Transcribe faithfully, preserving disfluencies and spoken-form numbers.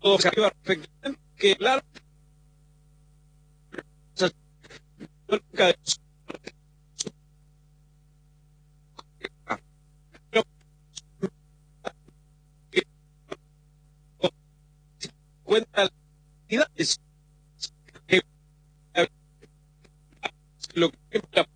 todo se activa perfectamente, que claro, cuenta la lo que